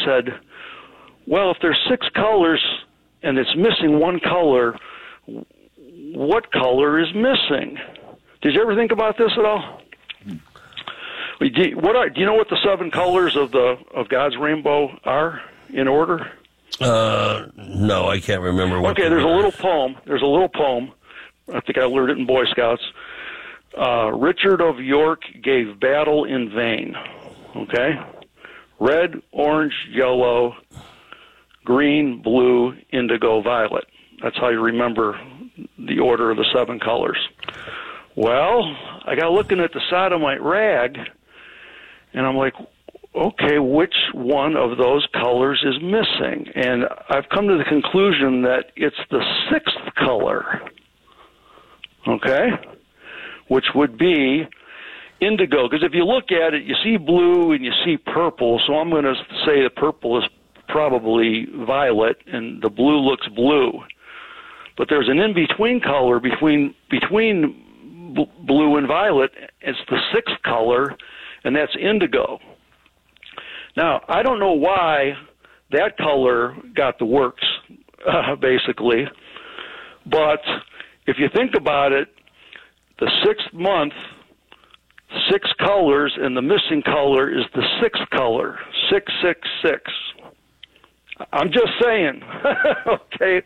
said, well, if there's 6 colors and it's missing one color, what color is missing? Did you ever think about this at all? Do you know what the 7 colors of God's rainbow are in order? No, I can't remember what. Okay, there's a little poem. I think I learned it in Boy Scouts. Richard of York gave battle in vain. Okay? Red, orange, yellow, green, blue, indigo, violet. That's how you remember the order of the 7 colors. Well, I got looking at the sodomite rag, and I'm like, okay, which one of those colors is missing? And I've come to the conclusion that it's the 6th color, okay, which would be indigo. Because if you look at it, you see blue and you see purple, so I'm going to say the purple is probably violet and the blue looks blue. But there's an in-between color between blue and violet. It's the 6th color, and that's indigo. Now, I don't know why that color got the works, basically, but if you think about it, the 6th month, 6 colors, and the missing color is the 6th color, 666. I'm just saying, okay?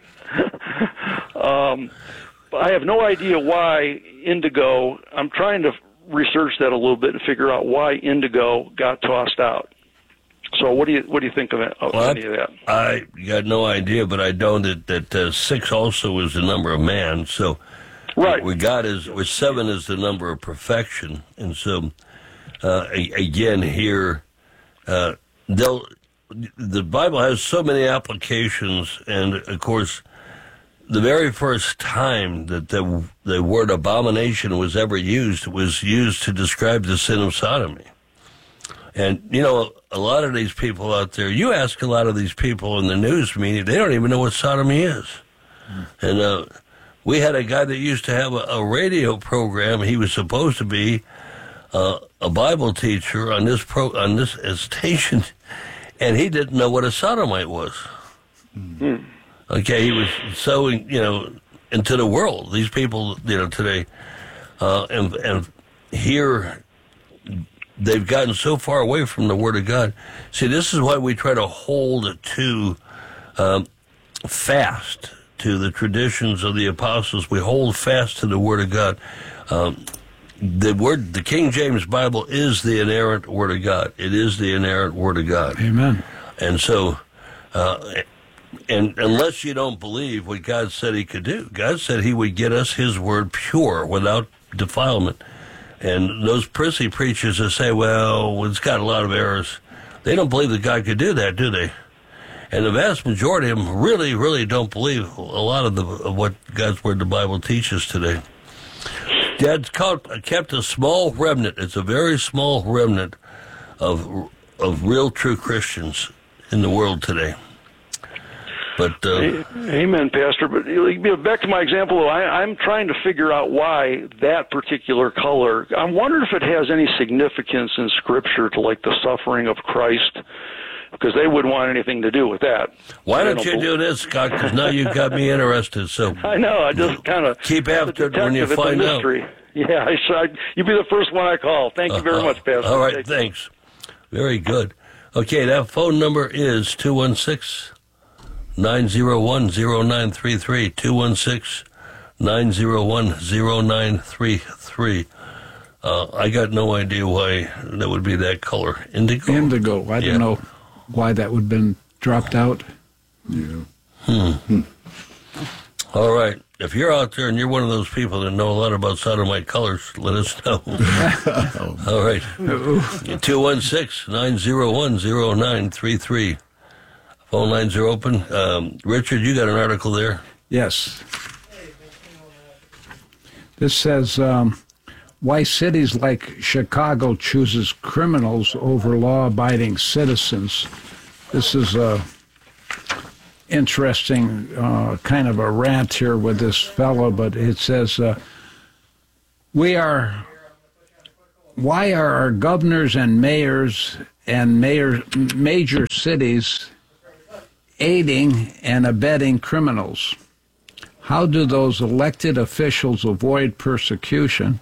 I have no idea why indigo, I'm trying to research that a little bit and figure out why indigo got tossed out. So what do you think of any of that? I got no idea, but I know that 6 also is the number of man. So right. What God is, with 7 is the number of perfection, and so again here, the Bible has so many applications, and of course, the very first time that the word abomination was ever used was used to describe the sin of sodomy. And, you know, a lot of these people out there, you ask a lot of these people in the news media, they don't even know what sodomy is. And we had a guy that used to have a radio program. He was supposed to be a Bible teacher on this station, and he didn't know what a sodomite was. Mm-hmm. Okay, he was so, into the world. These people, today, and here they've gotten so far away from the Word of God. See, this is why we try to hold to fast to the traditions of the apostles. We hold fast to the Word of God. The King James Bible is the inerrant Word of God. It is the inerrant Word of God. Amen. And so, and unless you don't believe what God said He could do, God said He would get us His Word pure, without defilement. And those prissy preachers that say, well, it's got a lot of errors, they don't believe that God could do that, do they? And the vast majority of them really, really don't believe a lot of what God's Word, the Bible, teaches today. Dad's kept a small remnant. It's a very small remnant of real, true Christians in the world today. But amen, Pastor. But back to my example, I'm trying to figure out why that particular color. I'm wondering if it has any significance in Scripture to like the suffering of Christ, because they wouldn't want anything to do with that. Why don't you do this, Scott? Because now you've got me interested. So I know. I just kind of keep after it when you find out. Yeah, you'd be the first one I call. Thank you very much, Pastor. All right, thanks. Very good. Okay, that phone number is 216-901-0933, 216-901-0933. I got no idea why that would be that color. Indigo? Indigo. I don't know why that would have been dropped out. Yeah. All right. If you're out there and you're one of those people that know a lot about sodomite colors, let us know. All right. 216-901-0933. Phone lines are open. Richard, you got an article there? Yes. This says, why cities like Chicago chooses criminals over law-abiding citizens. This is a interesting kind of a rant here with this fellow, but it says, why are our governors and mayors and major cities aiding and abetting criminals. How do those elected officials avoid prosecution,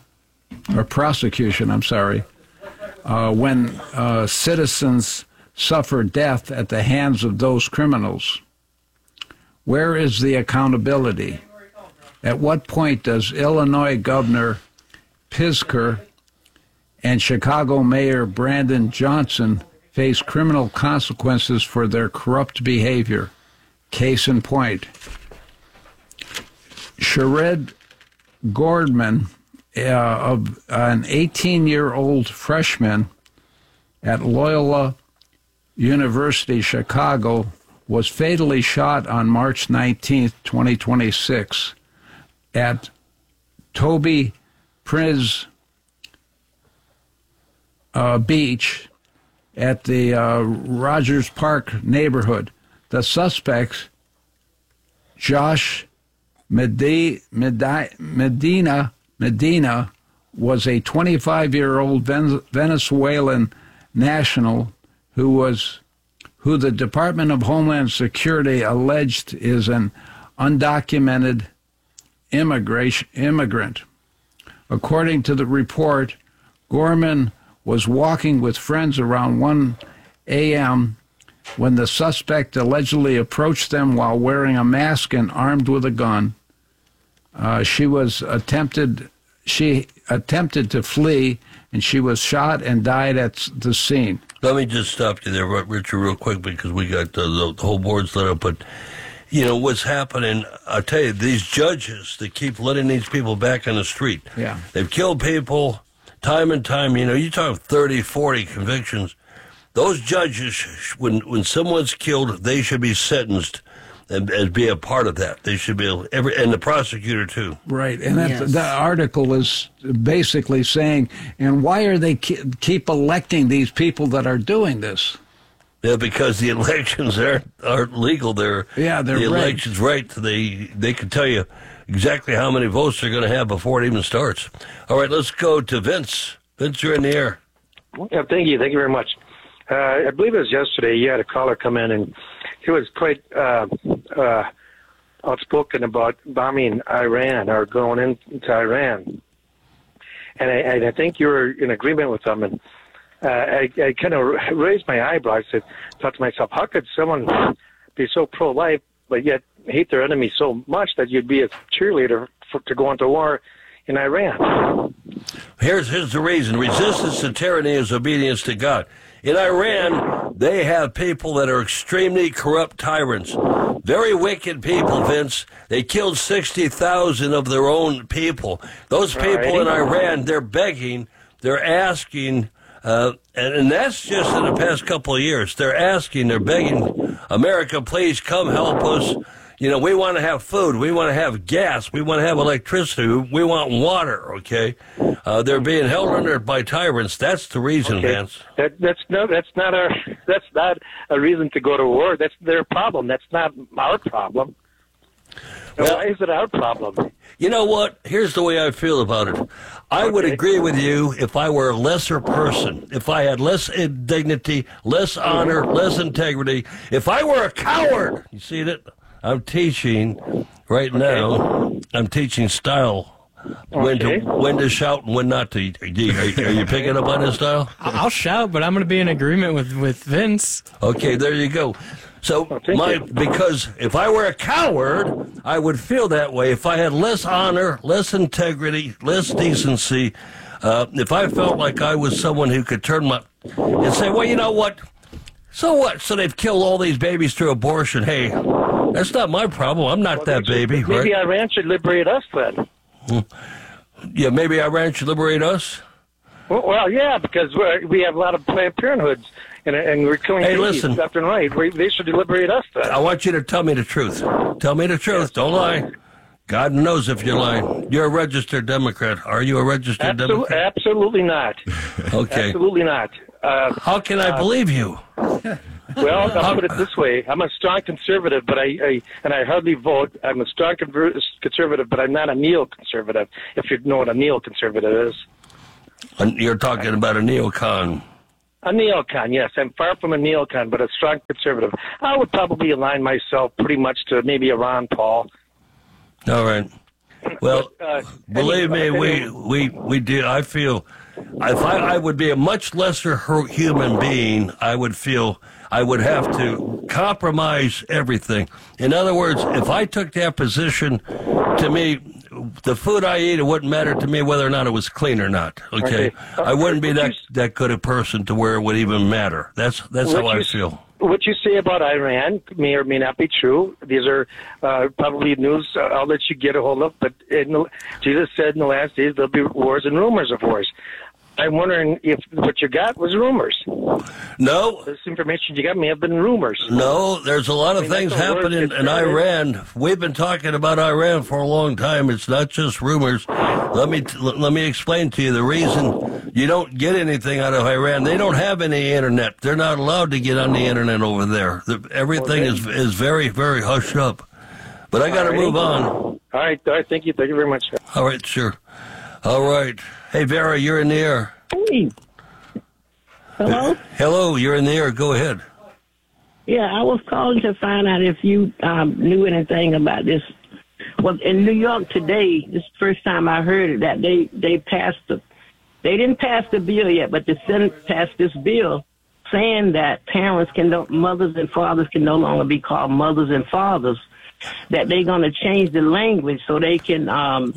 when citizens suffer death at the hands of those criminals? Where is the accountability? At what point does Illinois Governor Pritzker and Chicago Mayor Brandon Johnson face criminal consequences for their corrupt behavior? Case in point, Sherrod Gordman, of an 18-year-old freshman at Loyola University, Chicago, was fatally shot on March 19, 2026, at Toby Priz Beach at the Rogers Park neighborhood. The suspect, Josh Medina, was a 25-year-old Venezuelan national who the Department of Homeland Security alleged is an undocumented immigrant. According to the report, Gorman was walking with friends around 1 a.m. when the suspect allegedly approached them while wearing a mask and armed with a gun. She attempted to flee, and she was shot and died at the scene. Let me just stop you there, Richard, real quick, because we got the whole board's lit up. But, you know, what's happening, I'll tell you, these judges that keep letting these people back on the street. Yeah. They've killed people time and time. You know, you talk 30, 40 convictions. Those judges, when someone's killed, they should be sentenced and be a part of that. They should be and the prosecutor too. Right, and the article is basically saying, and why are they keep electing these people that are doing this? Yeah, because the elections aren't legal. They're the elections right. They can tell you exactly how many votes they're going to have before it even starts. All right, let's go to Vince. Vince, you're in the air. Yeah, thank you very much. I believe it was yesterday. You had a caller come in, and he was quite outspoken about bombing Iran or going into Iran. And I think you were in agreement with them. And I kind of raised my eyebrows. Thought to myself, how could someone be so pro-life but yet hate their enemy so much that you'd be a cheerleader to go into war in Iran? Here's the reason. Resistance to tyranny is obedience to God. In Iran, they have people that are extremely corrupt tyrants. Very wicked people, Vince. They killed 60,000 of their own people. Those people in Iran, they're begging, they're asking, and that's just in the past couple of years. They're begging, America, please come help us. You know, we want to have food. We want to have gas. We want to have electricity. We want water, okay? They're being held under by tyrants. That's the reason, Vance. That's not a reason to go to war. That's their problem. That's not our problem. Well, why is it our problem? You know what? Here's the way I feel about it. I would agree with you if I were a lesser person, if I had less dignity, less honor, less integrity. If I were a coward, you see that? I'm teaching right now. I'm teaching style. When to shout and when not to. Are you picking up on this style? I'll shout, but I'm going to be in agreement with Vince. Okay, there you go. So because if I were a coward, I would feel that way. If I had less honor, less integrity, less decency, if I felt like I was someone who could turn and say, well, you know what? So what? So they've killed all these babies through abortion. Hey, that's not my problem. I'm not that baby. Maybe Iran should liberate us then. Yeah, maybe Iran should liberate us? Well, yeah, because we have a lot of Planned Parenthoods, and we're killing babies left and right. They should liberate us then. I want you to tell me the truth. Tell me the truth. Don't lie. God knows if you're lying. You're a registered Democrat. Are you a registered Democrat? Absolutely not. Okay. Absolutely not. How can I believe you? Well, I'll put it this way. I'm a strong conservative, but I hardly vote. I'm a strong conservative, but I'm not a neoconservative, if you know what a neoconservative is. You're talking about a neocon. A neocon, yes. I'm far from a neocon, but a strong conservative. I would probably align myself pretty much to maybe a Ron Paul. All right. Well, believe me, we do. I feel if I would be a much lesser human being, I would feel I would have to compromise everything. In other words, if I took that position, to me, the food I eat, it wouldn't matter to me whether or not it was clean or not. Okay, I wouldn't be that good a person to where it would even matter. That's how I feel. What you say about Iran may or may not be true. These are probably news outlets you get a hold of. But Jesus said in the last days there'll be wars and rumors of wars. I'm wondering if what you got was rumors. No. This information you got may have been rumors. No, there's a lot of things happening in Iran. We've been talking about Iran for a long time. It's not just rumors. Let me explain to you the reason you don't get anything out of Iran. They don't have any internet. They're not allowed to get on the internet over there. Everything is very, very hushed up. But I got to move on. All right. Thank you. Thank you very much. All right, sure. All right. Hey, Vera, you're in the air. Hey. Hello? Hello, you're in the air. Go ahead. Yeah, I was calling to find out if you knew anything about this. Well, in New York today, this is the first time I heard it, that they passed they didn't pass the bill yet, but the Senate passed this bill saying that mothers and fathers can no longer be called mothers and fathers, that they're going to change the language so they can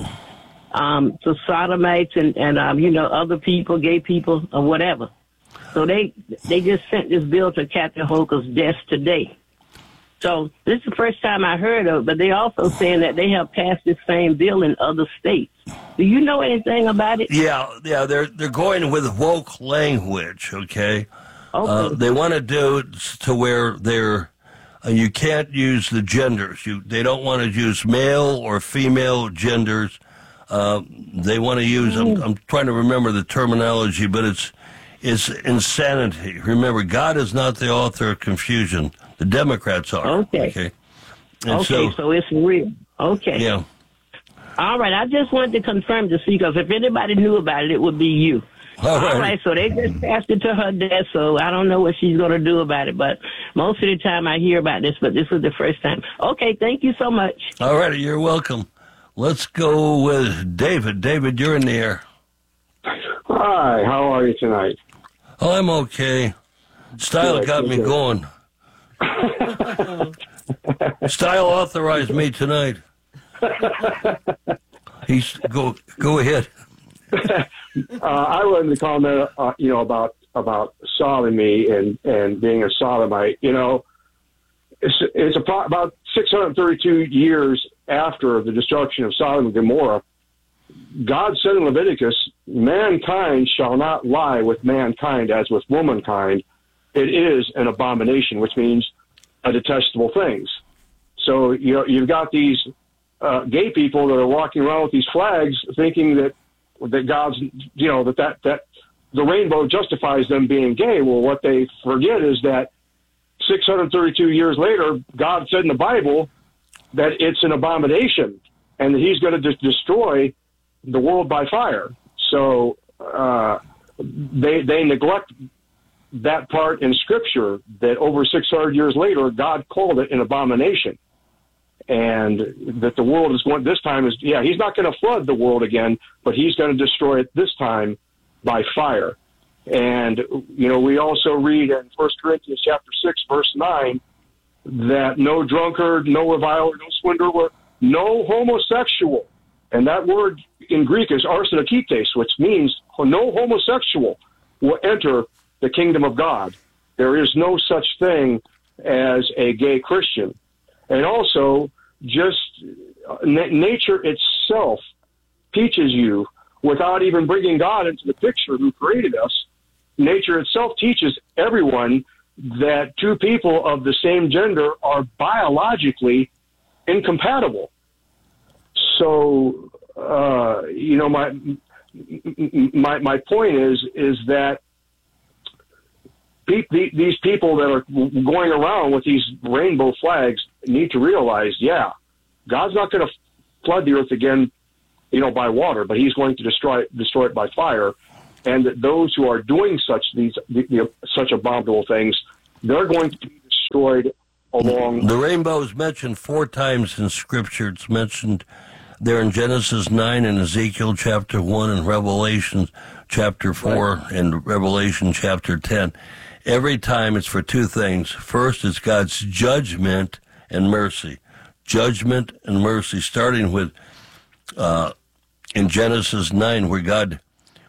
to sodomites and other people, gay people, or whatever. So they just sent this bill to Kathy Hochul's desk today. So this is the first time I heard of it, but they also saying that they have passed this same bill in other states. Do you know anything about it? Yeah, they're going with woke language, okay? Okay. They want to do it to where you can't use the genders. They don't want to use male or female genders. They want to use, I'm trying to remember the terminology, but it's insanity. Remember, God is not the author of confusion. The Democrats are. Okay. And so it's real. Okay. Yeah. All right. I just wanted to confirm to see, because if anybody knew about it, it would be you. All right. So they just passed it to her desk, so I don't know what she's going to do about it. But most of the time I hear about this, but this was the first time. Okay. Thank you so much. All right. You're welcome. Let's go with David. David, you're in the air. Hi. How are you tonight? Oh, I'm okay. Style got me going. Style authorized me tonight. Go ahead. I wanted to comment, about sodomy and being a sodomite. It's about 632 years after the destruction of Sodom and Gomorrah. God said in Leviticus, mankind shall not lie with mankind as with womankind. It is an abomination, which means a detestable things. So, you've got these gay people that are walking around with these flags thinking that God's, that the rainbow justifies them being gay. Well, what they forget is that 632 years later, God said in the Bible that it's an abomination and that he's going to destroy the world by fire. So they neglect that part in Scripture that over 600 years later, God called it an abomination. And that the world is going, this time he's not going to flood the world again, but he's going to destroy it this time by fire. And, we also read in 1 Corinthians chapter 6, verse 9, that no drunkard, no reviler, no swindler, no homosexual. And that word in Greek is arsenokites, which means no homosexual will enter the kingdom of God. There is no such thing as a gay Christian. And also, just nature itself teaches you, without even bringing God into the picture who created us, nature itself teaches everyone that two people of the same gender are biologically incompatible. So, my point is that these people that are going around with these rainbow flags need to realize, God's not going to flood the earth again, by water, but he's going to destroy it by fire. and that those who are doing such abominable things, they're going to be destroyed along. The rainbow is mentioned 4 times in Scripture. It's mentioned there in Genesis 9 and Ezekiel chapter 1 and Revelation chapter 4 and Revelation chapter 10. Every time it's for 2 things. First, it's God's judgment and mercy. Judgment and mercy, starting with in Genesis 9 where God,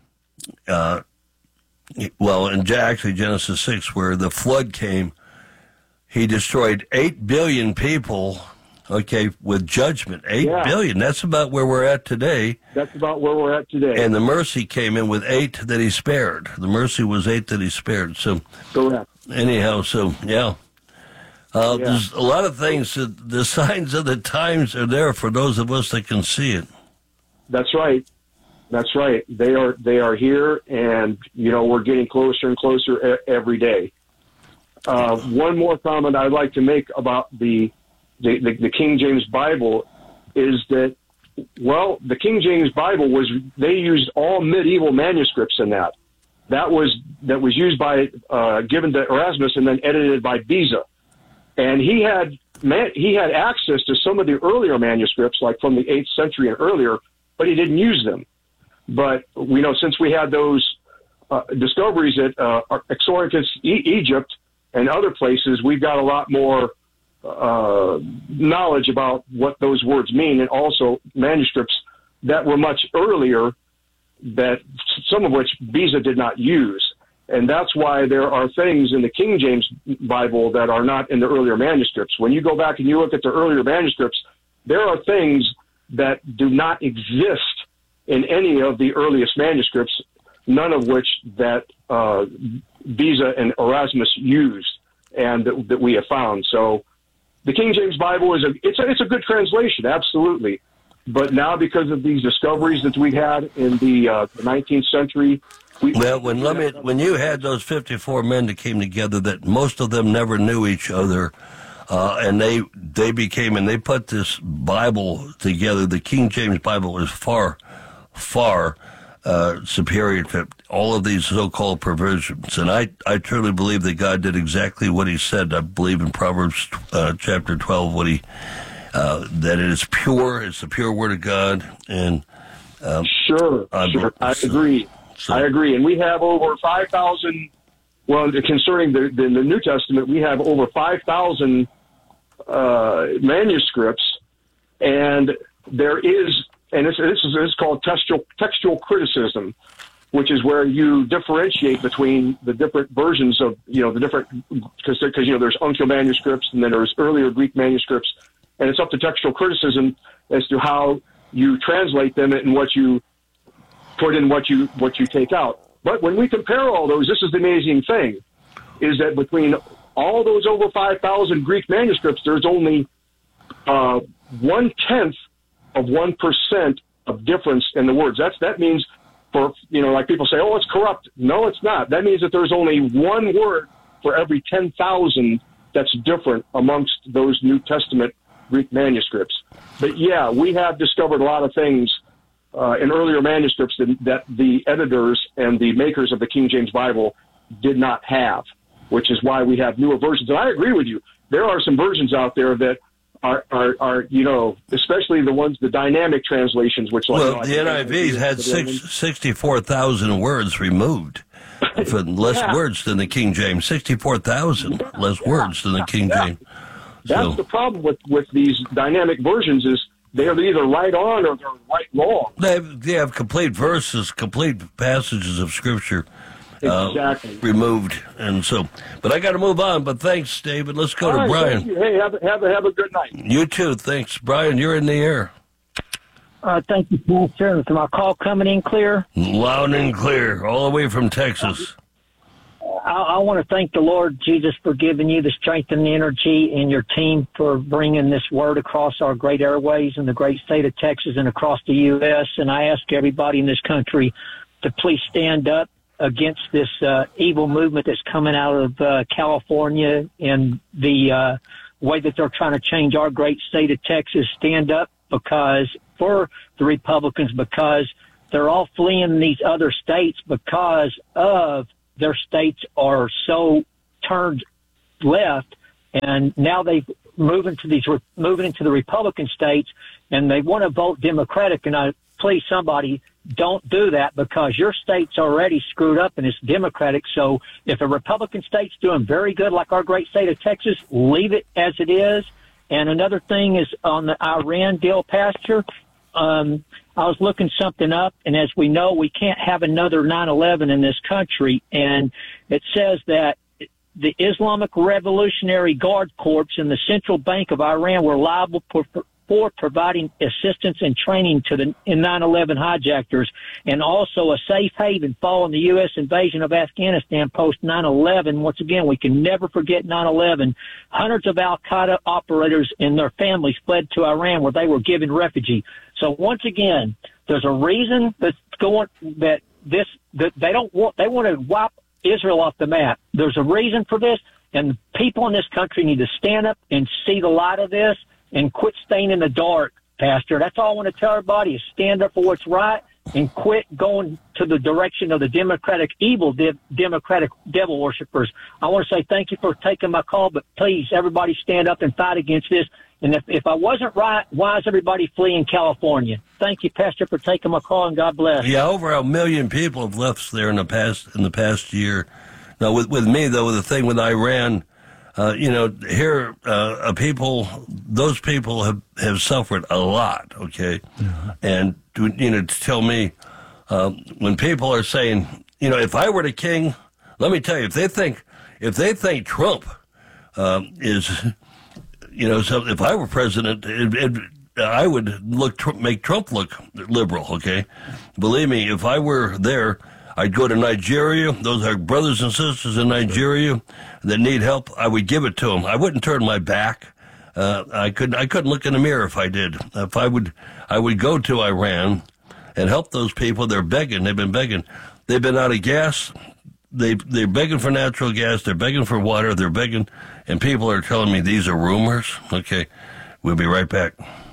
actually Genesis 6 where the flood came, he destroyed 8 billion people, with judgment. 8 billion. That's about where we're at today. That's about where we're at today. And the mercy came in with 8 that he spared. The mercy was 8 that he spared. So, correct. Anyhow, yeah. There's a lot of things. The signs of the times are there for those of us that can see it. That's right. That's right. They are here, and we're getting closer and closer every day. One more comment I'd like to make about the King James Bible is that, the King James Bible they used all medieval manuscripts in that. That was used by given to Erasmus and then edited by Beza, and he had access to some of the earlier manuscripts, like from the 8th century and earlier, but he didn't use them. But we know, since we had those discoveries at Exoricus, Egypt, and other places, we've got a lot more knowledge about what those words mean, and also manuscripts that were much earlier, that some of which Beza did not use. And that's why there are things in the King James Bible that are not in the earlier manuscripts. When you go back and you look at the earlier manuscripts, there are things that do not exist in any of the earliest manuscripts, none of which that Beza and Erasmus used and that we have found. So the King James Bible it's a good translation, absolutely. But now, because of these discoveries that we had in the 19th century, when you had those 54 men that came together, that most of them never knew each other, and they put this Bible together. The King James Bible is far superior to all of these so-called perversions. And I truly believe that God did exactly what he said. I believe in Proverbs chapter 12 that it is pure. It's the pure word of God. And sure. I agree. I agree. And we have over 5,000. Well, concerning the New Testament, we have over 5,000 manuscripts, and there is. And this is called textual criticism, which is where you differentiate between the different versions of, the different, because there's Uncial manuscripts and then there's earlier Greek manuscripts, and it's up to textual criticism as to how you translate them and what you put in, what you take out. But when we compare all those, this is the amazing thing, is that between all those over 5,000 Greek manuscripts, there's only 1/10 of 1% of difference in the words. That means, for like people say, oh, it's corrupt. No, it's not. That means that there's only one word for every 10,000 that's different amongst those New Testament Greek manuscripts. But yeah, we have discovered a lot of things in earlier manuscripts that the editors and the makers of the King James Bible did not have, which is why we have newer versions. And I agree with you. There are some versions out there that are especially the dynamic translations, which the NIV's had 64,000 words removed, for less words than the King James. 64,000 less words than the King James. That's the problem with these dynamic versions, is they're either right on or they're right wrong. They have complete verses, complete passages of Scripture exactly removed, and so. But I got to move on. But thanks, David. Let's go to Brian. Thank you. Hey, have a good night. You too. Thanks, Brian. You're in the air. Thank you, Pastor. Is my call coming in clear? Loud and clear, all the way from Texas. I want to thank the Lord Jesus for giving you the strength and the energy, and your team for bringing this word across our great airways in the great state of Texas and across the U.S. And I ask everybody in this country to please stand up against this evil movement that's coming out of California and the way that they're trying to change our great state of Texas. Stand up for the Republicans, because they're all fleeing these other states because of their states are so turned left, and now they've moving into the Republican states, and they want to vote Democratic. And please, somebody, don't do that, because your state's already screwed up and it's Democratic. So if a Republican state's doing very good, like our great state of Texas, leave it as it is. And another thing is on the Iran deal, Pastor. I was looking something up, and as we know, we can't have another 9/11 in this country. And it says that the Islamic Revolutionary Guard Corps and the Central Bank of Iran were liable for providing assistance and training to the 9/11 hijackers, and also a safe haven following the U.S. invasion of Afghanistan post 9/11. Once again, we can never forget 9/11. Hundreds of Al-Qaeda operators and their families fled to Iran, where they were given refuge. So once again, there's a reason that's going that they want to wipe Israel off the map. There's a reason for this, and people in this country need to stand up and see the light of this and quit staying in the dark, Pastor. That's all I want to tell everybody, is stand up for what's right and quit going to the direction of the Democratic Democratic devil worshipers. I want to say thank you for taking my call, but please, everybody stand up and fight against this. And if I wasn't right, why is everybody fleeing California? Thank you, Pastor, for taking my call, and God bless. Yeah, over 1 million people have left there in the past year. Now, with me though, the thing with Iran, here those people have suffered a lot. Okay, and to tell me when people are saying, if I were the king, let me tell you, if they think Trump is. So if I were president, I would make Trump look liberal, okay? Believe me, if I were there, I'd go to Nigeria. Those are brothers and sisters in Nigeria that need help. I would give it to them. I wouldn't turn my back. I couldn't look in the mirror if I did. I would go to Iran and help those people. They're begging. They've been begging. They've been out of gas. They're begging for natural gas. They're begging for water. They're begging. And people are telling me these are rumors. Okay, we'll be right back.